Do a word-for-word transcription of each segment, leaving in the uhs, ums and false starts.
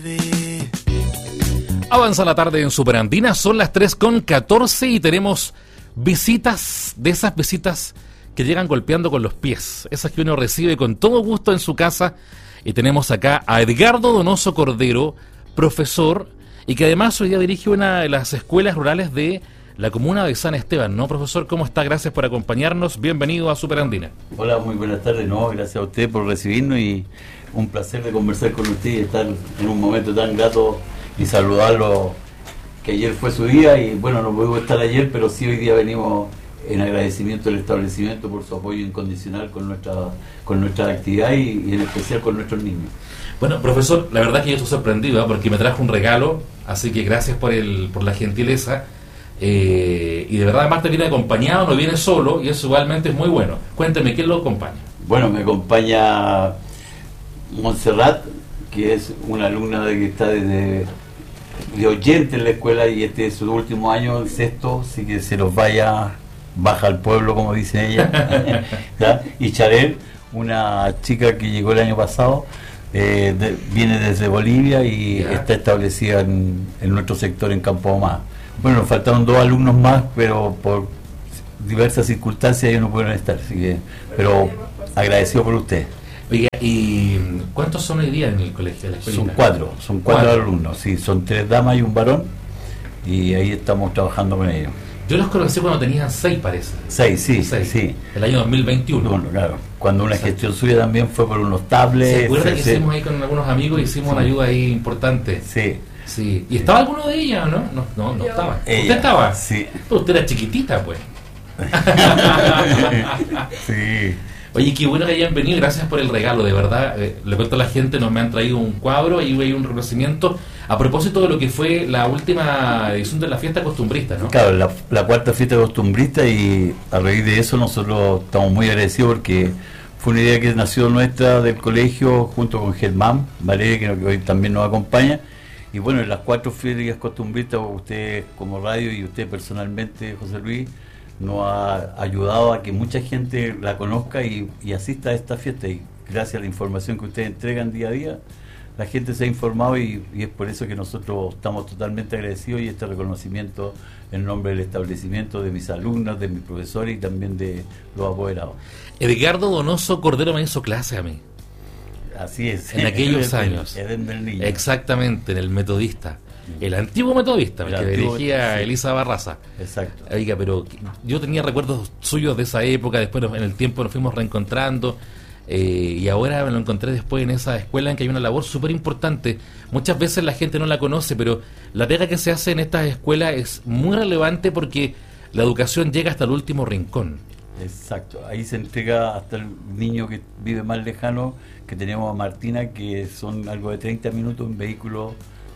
Avanza la tarde en Superandina, son las tres con catorce y tenemos visitas, de esas visitas que llegan golpeando con los pies, esas que uno recibe con todo gusto en su casa. Y tenemos acá a Edgardo Donoso Cordero, profesor, y que además hoy día dirige una de las escuelas rurales de la comuna de San Esteban, ¿no, profesor? ¿Cómo está? Gracias por acompañarnos, bienvenido a Superandina. Hola, muy buenas tardes, no, gracias a usted por recibirnos y un placer de conversar con usted y estar en un momento tan grato y saludarlo, que ayer fue su día y bueno, no pudimos estar ayer, pero sí hoy día venimos en agradecimiento del establecimiento por su apoyo incondicional con nuestra con nuestra actividad y, y en especial con nuestros niños. Bueno, profesor, la verdad que yo estoy sorprendido, ¿eh? Porque me trajo un regalo, así que gracias por el por la gentileza, eh, y de verdad además te viene acompañado, no viene solo, y eso igualmente es muy bueno. Cuénteme, ¿quién lo acompaña? Bueno, me acompaña Montserrat, que es una alumna de que está desde de oyente en la escuela y este es su último año, el sexto, así que se los vaya, baja al pueblo, como dice ella. Y Charel, una chica que llegó el año pasado, eh, de, viene desde Bolivia y yeah. está establecida en, en nuestro sector en Campo Ahumada. Bueno, nos faltaron dos alumnos más, pero por diversas circunstancias ellos no pudieron estar, así que, pero agradecido por usted. Oiga, ¿y cuántos son hoy día en el colegio? De la son cuatro, son cuatro, cuatro alumnos, sí, son tres damas y un varón, y ahí estamos trabajando con ellos. Yo los conocí cuando tenían seis, parece. Seis, sí, seis. sí. El año dos mil veintiuno. Bueno, claro, cuando una Exacto. gestión suya también fue por unos tablets. ¿Se acuerda que sí. hicimos ahí con algunos amigos, hicimos sí. una ayuda ahí importante? Sí. Sí. ¿Y estaba alguno de ellas, no? No, no, no estaba. Ella, ¿Usted estaba? Sí. Pero usted era chiquitita, pues. Sí. Oye, qué bueno que hayan venido, gracias por el regalo, de verdad. Eh, le cuento a la gente, nos me han traído un cuadro y hay un reconocimiento a propósito de lo que fue la última edición de la fiesta costumbrista, ¿no? Claro, la, la cuarta fiesta costumbrista, y a raíz de eso nosotros estamos muy agradecidos porque fue una idea que nació nuestra del colegio junto con Germán Valeria, que hoy también nos acompaña. Y bueno, en las cuatro ferias costumbristas, usted como radio y usted personalmente, José Luis, nos ha ayudado a que mucha gente la conozca y, y asista a esta fiesta, y gracias a la información que ustedes entregan día a día, la gente se ha informado y, y es por eso que nosotros estamos totalmente agradecidos, y este reconocimiento en nombre del establecimiento, de mis alumnos, de mis profesores y también de los apoderados. Edgardo Donoso Cordero me hizo clase a mí. Así es. En aquellos años. Edén del Niño. Exactamente, en el Metodista. El antiguo Metodista, el que antiguo, dirigía sí. Elisa Barraza. Exacto. Oiga, pero yo tenía recuerdos suyos de esa época, después en el tiempo nos fuimos reencontrando, eh, y ahora me lo encontré después en esa escuela en que hay una labor súper importante. Muchas veces la gente no la conoce, pero la pega que se hace en estas escuelas es muy relevante porque la educación llega hasta el último rincón. Exacto, ahí se entrega hasta el niño que vive más lejano, que tenemos a Martina, que son algo de treinta minutos en vehículo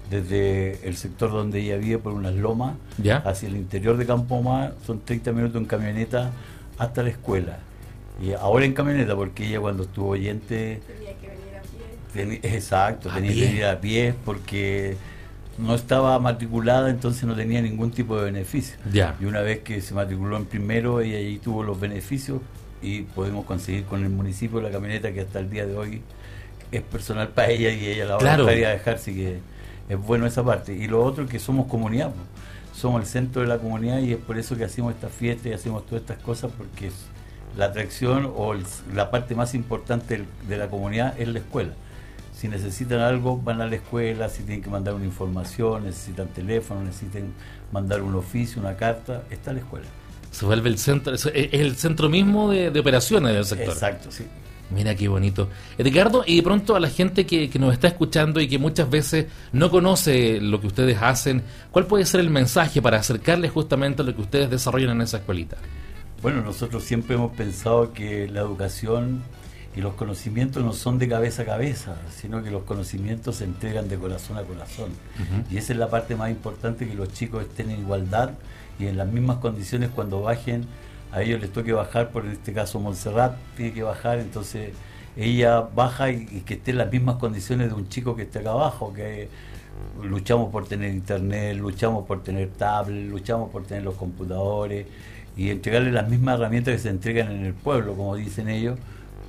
desde el sector donde ella vive por unas lomas ¿Ya? hacia el interior de Campo Ahumada, son treinta minutos en camioneta hasta la escuela. Y ahora en camioneta, porque ella cuando estuvo oyente tenía que venir a pie. Ten, exacto, a tenía pie. que venir a pie porque no estaba matriculada, entonces no tenía ningún tipo de beneficio. Ya. Y una vez que se matriculó en primero, ella allí tuvo los beneficios y podemos conseguir con el municipio la camioneta que hasta el día de hoy es personal para ella y ella la va claro. a dejar, así que es bueno esa parte. Y lo otro es que somos comunidad, pues. Somos el centro de la comunidad y es por eso que hacemos estas fiestas y hacemos todas estas cosas, porque la atracción o el, la parte más importante de la comunidad es la escuela. Si necesitan algo, van a la escuela, si tienen que mandar una información, necesitan teléfono, necesitan mandar un oficio, una carta, está la escuela. Se vuelve el centro, es el centro mismo de, de operaciones del sector. Exacto, sí. Mira qué bonito. Edgardo, y de pronto a la gente que, que nos está escuchando y que muchas veces no conoce lo que ustedes hacen, ¿cuál puede ser el mensaje para acercarles justamente a lo que ustedes desarrollan en esa escuelita? Bueno, nosotros siempre hemos pensado que la educación y los conocimientos no son de cabeza a cabeza, sino que los conocimientos se entregan de corazón a corazón. Uh-huh. Y esa es la parte más importante, que los chicos estén en igualdad y en las mismas condiciones cuando bajen. A ellos les toque bajar, por este caso Montserrat tiene que bajar, entonces ella baja y, y que esté en las mismas condiciones de un chico que esté acá abajo, que luchamos por tener internet, luchamos por tener tablet, luchamos por tener los computadores y entregarles las mismas herramientas que se entregan en el pueblo, como dicen ellos,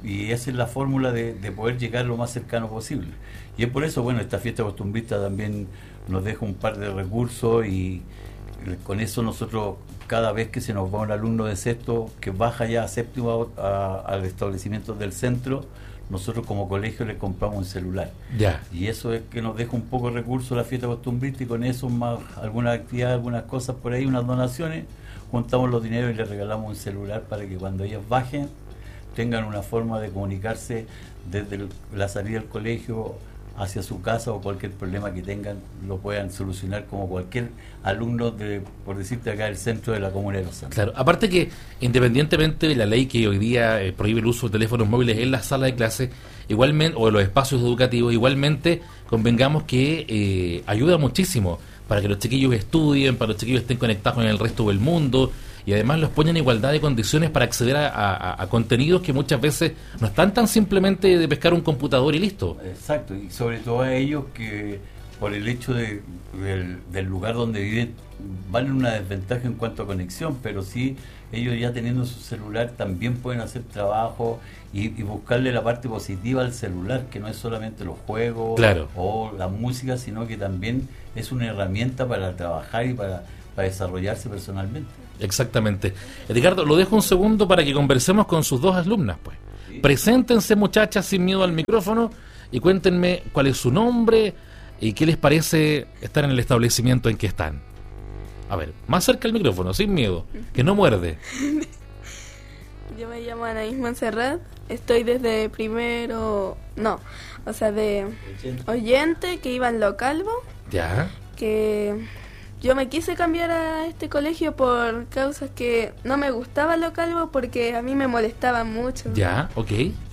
y esa es la fórmula de, de poder llegar lo más cercano posible. Y es por eso, bueno, esta fiesta costumbrista también nos deja un par de recursos y con eso nosotros, cada vez que se nos va un alumno de sexto que baja ya a séptimo a, a, al establecimiento del centro, nosotros como colegio le compramos un celular. Ya. Y eso es que nos deja un poco de recursos la fiesta costumbrista, y con eso más algunas actividades, algunas cosas por ahí, unas donaciones, juntamos los dineros y les regalamos un celular para que cuando ellas bajen tengan una forma de comunicarse desde el, la salida del colegio hacia su casa, o cualquier problema que tengan lo puedan solucionar como cualquier alumno de, por decirte acá, del centro de la comuna de Los Santos. Claro, aparte que independientemente de la ley que hoy día eh, prohíbe el uso de teléfonos móviles en la sala de clase, igualmente, o en los espacios educativos, igualmente convengamos que eh, ayuda muchísimo para que los chiquillos estudien, para que los chiquillos estén conectados con el resto del mundo, y además los ponen en igualdad de condiciones para acceder a, a, a contenidos que muchas veces no están tan simplemente de pescar un computador y listo. Exacto, y sobre todo a ellos que por el hecho de, del, del lugar donde viven van en una desventaja en cuanto a conexión, pero sí ellos ya teniendo su celular también pueden hacer trabajo y, y buscarle la parte positiva al celular, que no es solamente los juegos, claro, o la música, sino que también es una herramienta para trabajar y para, para desarrollarse personalmente. Exactamente. Ricardo, lo dejo un segundo para que conversemos con sus dos alumnas, pues. ¿Sí? Preséntense, muchachas, sin miedo al micrófono, y cuéntenme cuál es su nombre y qué les parece estar en el establecimiento en que están. A ver, más cerca al micrófono, sin miedo, que no muerde. Yo me llamo Anaís Montserrat, estoy desde primero, no, o sea, de oyente, que iba en Lo Calvo. Ya. Que yo me quise cambiar a este colegio por causas que no me gustaba Lo Calvo, porque a mí me molestaban mucho. Ya, ok.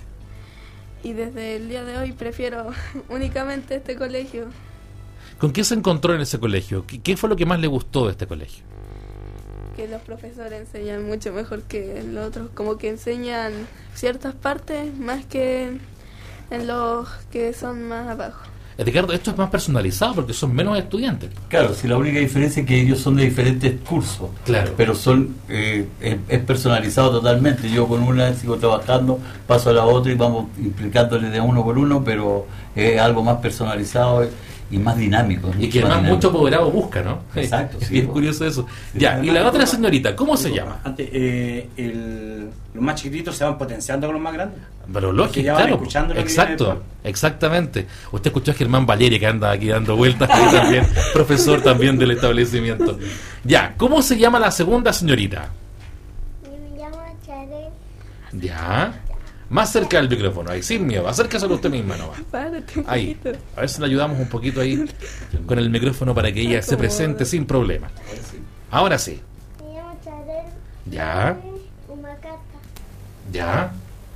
Y desde el día de hoy prefiero únicamente este colegio. ¿Con qué se encontró en ese colegio? ¿Qué, qué fue lo que más le gustó de este colegio? Que los profesores enseñan mucho mejor que los otros, como que enseñan ciertas partes más que en los que son más abajo. Ricardo, esto es más personalizado porque son menos estudiantes. Claro, si la única diferencia es que ellos son de diferentes cursos, claro, pero son eh, es, es personalizado totalmente. Yo con una sigo trabajando, paso a la otra y vamos implicándole de uno por uno, pero es algo más personalizado y más dinámico. Y que además mucho apoderado busca, ¿no? Exacto. Sí, es curioso eso. Sí, ya, y la otra señorita, ¿cómo se llama? Antes, eh, el, los más chiquititos se van potenciando con los más grandes. Pero lógico, claro. Exacto, exactamente. Usted escuchó a Germán Valeria, que anda aquí dando vueltas, que también profesor también del establecimiento. Ya, ¿cómo se llama la segunda señorita? Me llamo Charel. Ya. Más cerca del micrófono, ahí, sin miedo. Acérquese a usted misma nomás. Párate un Ahí. poquito. A ver si le ayudamos un poquito ahí con el micrófono para que ella se presente sin problema. Ahora sí. Me llamo Charel. Ya. Humacata. Ya.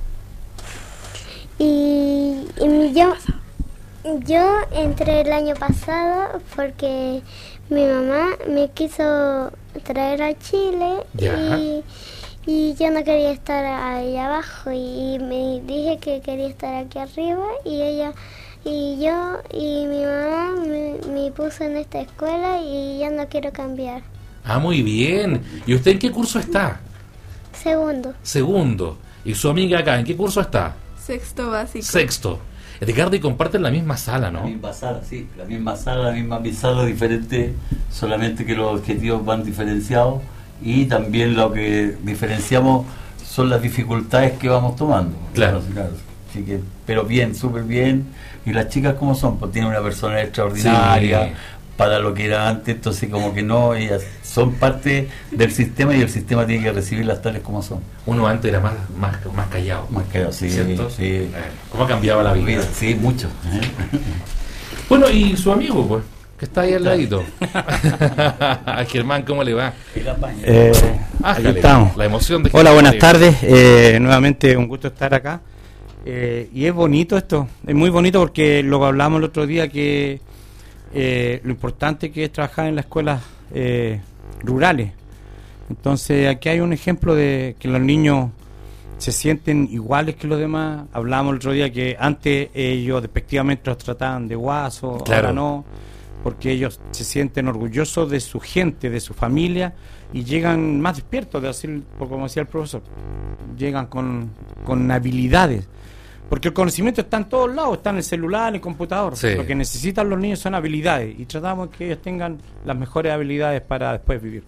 Y, y yo, yo entré el año pasado porque mi mamá me quiso traer a Chile. Ya. y... Y yo no quería estar ahí abajo y me dije que quería estar aquí arriba y ella y yo y mi mamá me, me puso en esta escuela y ya no quiero cambiar. Ah, muy bien. ¿Y usted en qué curso está? Segundo. Segundo. ¿Y su amiga acá en qué curso está? Sexto básico. Sexto. Ricardo, y comparten la misma sala, ¿no? La misma sala, sí. La misma sala, la misma pizarra, diferente, solamente que los objetivos van diferenciados. Y también lo que diferenciamos son las dificultades que vamos tomando. Claro. claro. Así que, pero bien, súper bien. Y las chicas, ¿cómo son? Pues tienen una persona extraordinaria, sí, para lo que era antes, entonces como que no, ellas son parte del sistema y el sistema tiene que recibirlas tales como son. Uno antes era más más, más callado. Más callado, sí. ¿Cierto? Sí. Eh, ¿Cómo ha cambiado la vida? Sí, mucho. Bueno, y su amigo, pues, que está ahí al ladito. A Germán, ¿cómo le va? Eh, aquí estamos. La emoción de Hola, buenas tardes. Eh, nuevamente un gusto estar acá. Eh, y es bonito esto, es muy bonito porque lo que hablamos el otro día, que eh, lo importante que es trabajar en las escuelas eh, rurales. Entonces aquí hay un ejemplo de que los niños se sienten iguales que los demás. Hablamos el otro día que antes ellos despectivamente los trataban de guasos, claro, ahora no. porque ellos se sienten orgullosos de su gente, de su familia, y llegan más despiertos, de decir, como decía el profesor, llegan con, con habilidades. Porque el conocimiento está en todos lados, está en el celular, en el computador. Sí. Lo que necesitan los niños son habilidades, y tratamos que ellos tengan las mejores habilidades para después vivir.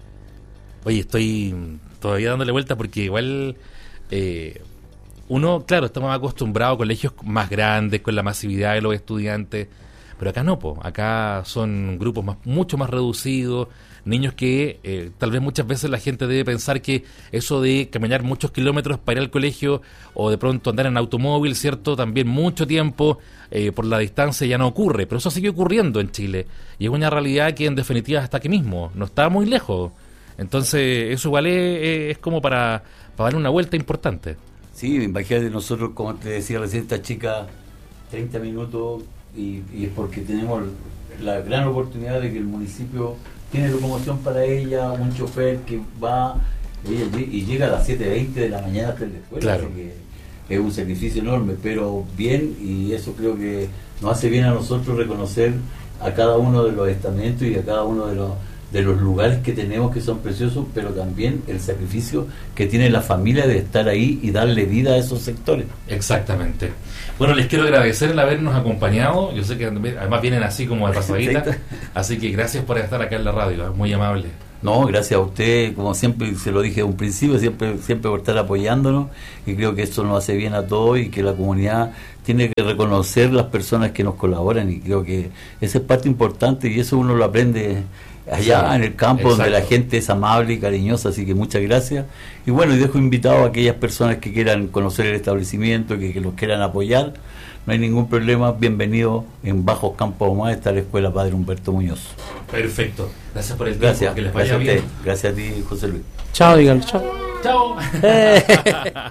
Oye, estoy todavía dándole vuelta porque igual eh, uno, claro, está más acostumbrado a colegios más grandes, con la masividad de los estudiantes, pero acá no, po. Acá son grupos más, mucho más reducidos, niños que eh, tal vez muchas veces la gente debe pensar que eso de caminar muchos kilómetros para ir al colegio o de pronto andar en automóvil, ¿cierto? También mucho tiempo eh, por la distancia ya no ocurre, pero eso sigue ocurriendo en Chile y es una realidad que en definitiva está aquí mismo, no está muy lejos. Entonces eso igual es, es como para, para darle una vuelta importante. Sí, imagínate nosotros, como te decía recién, esta chica, treinta minutos, y, y es porque tenemos la gran oportunidad de que el municipio tiene locomoción para ella, un chofer que va ella, y llega a las siete veinte de la mañana hasta la escuela, claro. Así que es un sacrificio enorme, pero bien, y eso creo que nos hace bien a nosotros reconocer a cada uno de los estamentos y a cada uno de los de los lugares que tenemos que son preciosos, pero también el sacrificio que tiene la familia de estar ahí y darle vida a esos sectores. Exactamente. Bueno, les quiero agradecer el habernos acompañado. Yo sé que además vienen así como de pasadita, así que gracias por estar acá en la radio, muy amable. No, gracias a usted, como siempre se lo dije de un principio, siempre siempre por estar apoyándonos, y creo que eso nos hace bien a todos y que la comunidad tiene que reconocer las personas que nos colaboran, y creo que esa es parte importante y eso uno lo aprende allá sí, en el campo, exacto, donde la gente es amable y cariñosa, así que muchas gracias. Y bueno, y dejo invitado a aquellas personas que quieran conocer el establecimiento, que, que los quieran apoyar, no hay ningún problema, bienvenido. En Bajos Campos Ahumada está la Escuela Padre Humberto Muñoz. Perfecto, gracias por el tiempo, gracias, que les vaya gracias bien. A usted, gracias a ti, José Luis. Chao, díganlo, chao. Chao.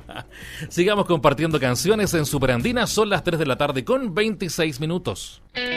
Sigamos compartiendo canciones en Superandina, son las tres de la tarde con veintiséis minutos.